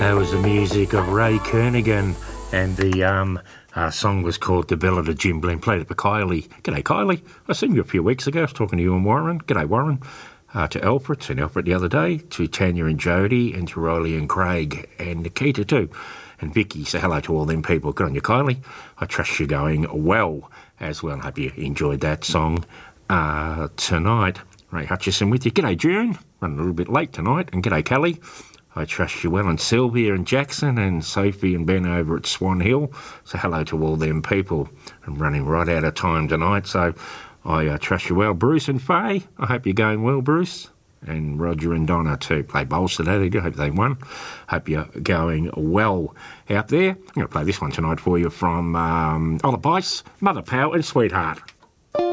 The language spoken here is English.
That was the music of Ray Kernaghan, and the song was called The Ballad of Jim Glenn, played it by Kylie. G'day, Kylie. I seen you a few weeks ago. I was talking to you and Warren. G'day, Warren. To Alfred, seen Alfred the other day, to Tanya and Jody, and to Riley and Craig, and Nikita too. And Vicky, say hello to all them people. Good on you, Kylie. I trust you're going well as well. Hope you enjoyed that song tonight. Ray Hutchison with you. G'day, June. Running a little bit late tonight. And g'day, Kelly. I trust you well. And Sylvia and Jackson and Sophie and Ben over at Swan Hill. So hello to all them people. I'm running right out of time tonight, so I trust you well. Bruce and Faye, I hope you're going well, Bruce. And Roger and Donna too. Play bowls today. I hope they won. Hope you're going well out there. I'm going to play this one tonight for you from Olive Bice, Mother Power and Sweetheart.